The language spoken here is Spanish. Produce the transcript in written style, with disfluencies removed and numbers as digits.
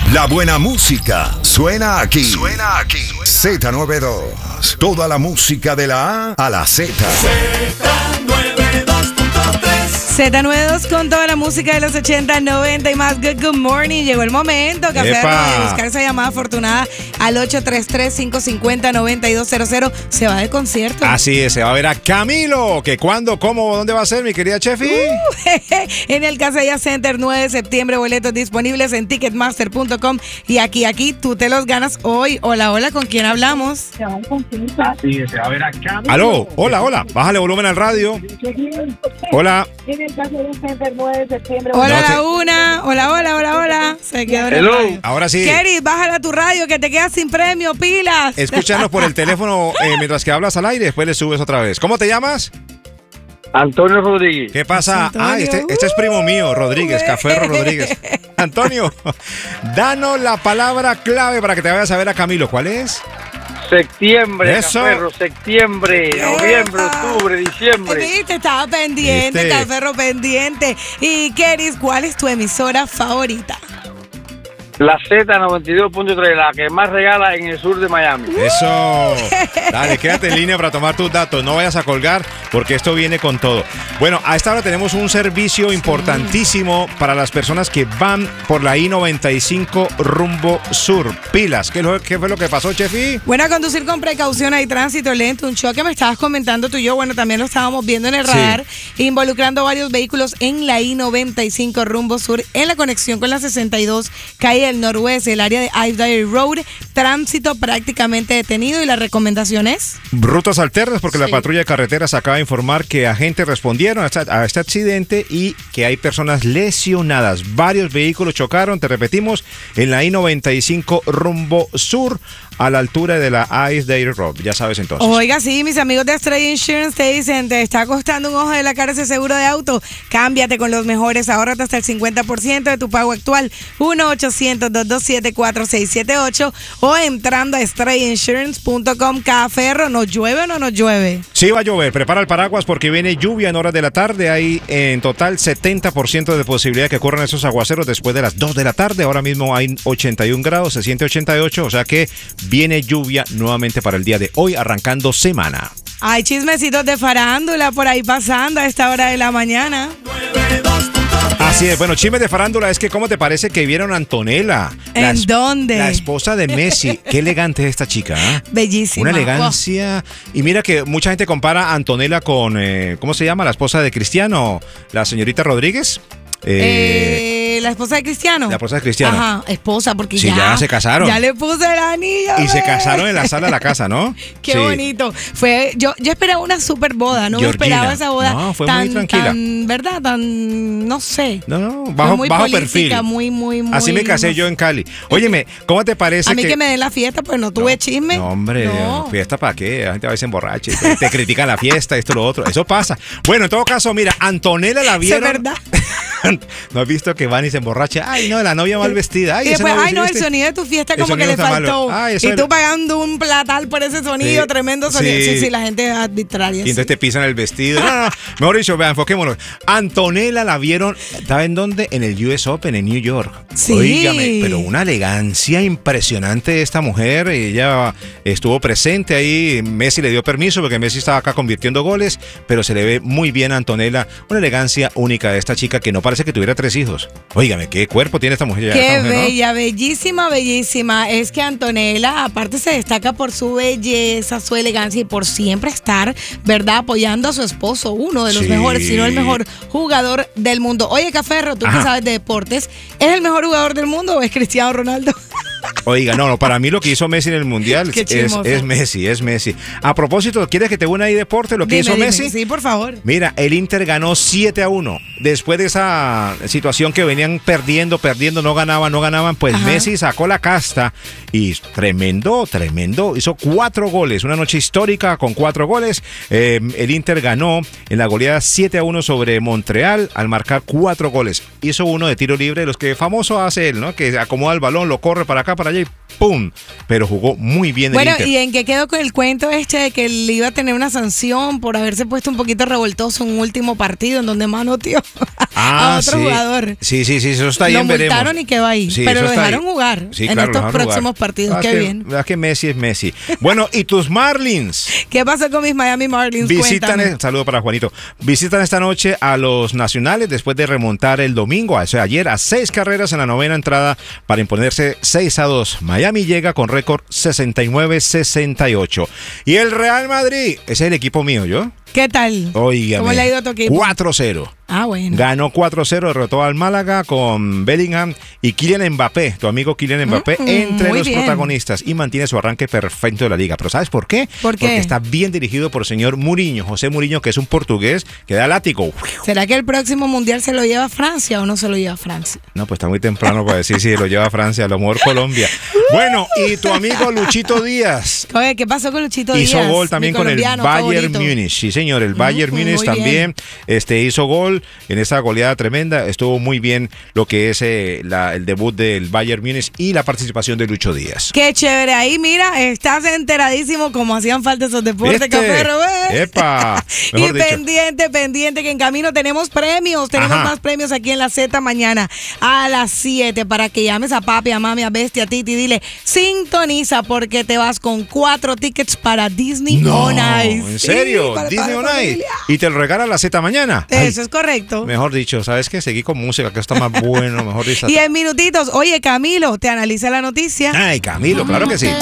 La buena música suena aquí. Z92. Toda la música de la A a la Z. Z92 con toda la música de los 80, 90 y más. Good morning. Llegó el momento, Café, de buscar esa llamada afortunada al 833-550-9200. Se va de concierto. Así es, se va a ver a Camilo. ¿Que cuándo, cómo, dónde va a ser, mi querida Chefi? En el Casella Center, 9 de septiembre. Boletos disponibles en ticketmaster.com. Y aquí tú te los ganas hoy. Hola, ¿con quién hablamos? Así es, se va a ver a Camilo. Aló, hola. Bájale volumen al radio. Hola. Hola, la una. Hola. Se quedó. Ahora sí. Keris, bájala a tu radio que te quedas sin premio, pilas. Escúchanos por el teléfono mientras que hablas al aire, después le subes otra vez. ¿Cómo te llamas? Antonio Rodríguez. ¿Qué pasa? Este es primo mío, Rodríguez, Caferro Rodríguez. Antonio, danos la palabra clave para que te vayas a ver a Camilo. ¿Cuál es? Septiembre, Eso. Caferro, septiembre, noviembre, octubre, diciembre. Viste, estaba pendiente, ¿Viste? Caferro pendiente. Y Keris, ¿cuál es tu emisora favorita? La Z92.3, la que más regala en el sur de Miami. Eso. Dale, quédate en línea para tomar tus datos. No vayas a colgar porque esto viene con todo. Bueno, a esta hora tenemos un servicio importantísimo para las personas que van por la I-95 rumbo sur. Pilas. ¿Qué fue lo que pasó, Chefi? Bueno, a conducir con precaución, hay tránsito lento, un choque, me estabas comentando tú y yo, bueno, también lo estábamos viendo en el radar, involucrando varios vehículos en la I-95 rumbo sur, en la conexión con la 62, calle del Noroeste, el área de Ive Road, tránsito prácticamente detenido y la recomendación es... Rutas alternas porque la patrulla de carreteras acaba de informar que agentes respondieron a este accidente y que hay personas lesionadas. Varios vehículos chocaron, te repetimos, en la I-95 rumbo sur, a la altura de la Ive Road. Ya sabes entonces. Oiga, sí, mis amigos de Stray Insurance te dicen, te está costando un ojo de la cara ese seguro de auto. Cámbiate con los mejores, ahórrate hasta el 50% de tu pago actual. 1-800-227-4678 o entrando a strayinsurance.com. Caferro, ¿nos llueve o no nos llueve? Sí, va a llover. Prepara el paraguas porque viene lluvia en horas de la tarde. Hay en total 70% de posibilidad de que ocurran esos aguaceros después de las 2 de la tarde. Ahora mismo hay 81 grados, se siente 88, o sea que viene lluvia nuevamente para el día de hoy, arrancando semana. Hay chismecitos de farándula por ahí pasando a esta hora de la mañana. Así es, bueno, chismes de farándula es que ¿cómo te parece que vieron a Antonella? ¿En dónde? La esposa de Messi. Qué elegante es esta chica, ¿eh? Bellísima. Una elegancia. Y mira que mucha gente compara a Antonella con, ¿cómo se llama? La esposa de Cristiano, la señorita Rodríguez. La esposa de Cristiano. La esposa de Cristiano. Ajá, esposa, porque sí, ya se casaron. Ya le puse el anillo. Y se casaron en la sala de la casa, ¿no? Qué bonito. Yo esperaba una super boda, no Georgina. Me esperaba esa boda. No, fue tan, muy tranquila. ¿Verdad? No sé. No, bajo política, perfil. Muy. Así me casé yo en Cali. Óyeme, ¿cómo te parece a mí que me den la fiesta, pues no tuve chisme. No, hombre, ¿fiesta para qué? La gente a veces emborracha. Te critican la fiesta, esto, lo otro. Eso pasa. Bueno, en todo caso, mira, Antonella la vieron. Es verdad. ¿No has visto que van y se emborracha? Ay, no, la novia mal vestida. Ay, y después, no, el sonido de tu fiesta como que le faltó. Y tú pagando un platal por ese sonido, tremendo sonido. Sí, la gente es arbitraria. Y entonces te pisan el vestido. No. Mejor dicho, vean, enfoquémonos. Antonella la vieron, ¿estaba en dónde? En el US Open, en New York. Sí. Óigame, pero una elegancia impresionante de esta mujer. Ella estuvo presente ahí. Messi le dio permiso porque Messi estaba acá convirtiendo goles, pero se le ve muy bien a Antonella. Una elegancia única de esta chica que no parece que tuviera 3 hijos. Óigame, qué cuerpo tiene esta mujer. Qué bella, ¿no? Bellísima. Es que Antonella, aparte, se destaca por su belleza, su elegancia y por siempre estar, ¿verdad?, apoyando a su esposo, uno de los mejores, si no el mejor jugador del mundo. Oye, Caferro, tú que sabes de deportes, ¿es el mejor jugador del mundo o es Cristiano Ronaldo? Oiga, no, para mí lo que hizo Messi en el Mundial es Messi. A propósito, ¿quieres que te una ahí deporte lo que hizo Messi? Sí, por favor. Mira, el Inter ganó 7-1. Después de esa situación que venían perdiendo, no ganaban, pues Messi sacó la casta y tremendo. Hizo 4 goles, una noche histórica con 4 goles. El Inter ganó en la goleada 7-1 sobre Montreal al marcar 4 goles. Hizo uno de tiro libre, los que famoso hace él, ¿no? Que acomoda el balón, lo corre para acá, para allá y ¡pum! Pero jugó muy bien el Bueno, Inter. ¿y en qué quedó con el cuento de que él iba a tener una sanción por haberse puesto un poquito revoltoso en un último partido en donde manoteó a otro jugador? Sí, eso está Lo bien, veremos. multaron y quedó ahí, Sí, pero eso lo está dejaron ahí. jugar Sí, en claro, lo estos dejaron próximos jugar. partidos. Qué bien. Es que Messi es Messi. Bueno, ¿y tus Marlins? ¿Qué pasó con mis Miami Marlins? Visitan, Cuéntame. saludo para Juanito. Visitan esta noche a los Nacionales después de remontar el domingo, o sea, ayer, a 6 carreras en la novena entrada para imponerse 6-2. Miami llega con récord 69-68. Y el Real Madrid, ese es el equipo mío, ¿yo? ¿Qué tal? Óigame, ¿Cómo le ha ido a tu equipo? 4-0. Ah, bueno. Ganó 4-0, derrotó al Málaga con Bellingham y Kylian Mbappé, tu amigo Kylian Mbappé, entre muy los bien. protagonistas y mantiene su arranque perfecto de la liga. Pero ¿sabes por qué? ¿Por qué? Porque está bien dirigido por el señor Mourinho, José Mourinho, que es un portugués que da látigo. ¿Será que el próximo mundial se lo lleva a Francia o no se lo lleva a Francia? No, pues está muy temprano para decir si lo lleva a Francia, a lo mejor Colombia. Bueno, y tu amigo Luchito Díaz. Oye, ¿qué pasó con Luchito Díaz? Hizo gol también Mi con el colombiano Bayern favorito. Múnich. Sí, señor, el Bayern Múnich muy también hizo gol en esa goleada tremenda. Estuvo muy bien lo que es el debut del Bayern Múnich y la participación de Lucho Díaz. Qué chévere. Ahí, mira, estás enteradísimo como hacían falta esos deportes, ¿Viste? Café Robert. ¡Epa! Y Mejor dicho. pendiente, que en camino tenemos premios. Tenemos Ajá. más premios aquí en la Z mañana a las 7 para que llames a papi, a mami, a Bestia, a Titi. Dile, sintoniza porque te vas con 4 tickets para Disney on Ice. ¿En serio? Sí, para Disney toda on la Ice. familia. Y te lo regala la Z mañana. Ay, Eso es correcto. mejor dicho, ¿sabes qué? Seguí con música, que está más bueno, mejor dicho. Y en minutitos, oye, Camilo, te analiza la noticia. Ay, Camilo, claro que sí.